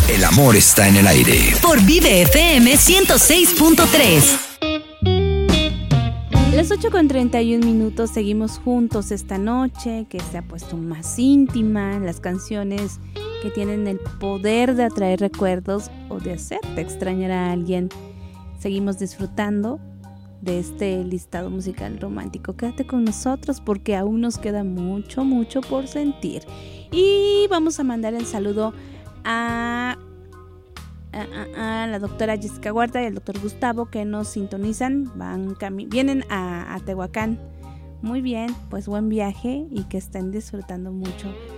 El amor está en el aire. Por Vive FM 106.3. Las 8:31, seguimos juntos esta noche, que se ha puesto más íntima, las canciones que tienen el poder de atraer recuerdos o de hacerte extrañar a alguien. Seguimos disfrutando de este listado musical romántico. Quédate con nosotros porque aún nos queda mucho, mucho por sentir. Y vamos a mandar el saludo a la doctora Jessica Huerta y al doctor Gustavo, que nos sintonizan, vienen a Tehuacán. Muy bien, pues buen viaje y que estén disfrutando mucho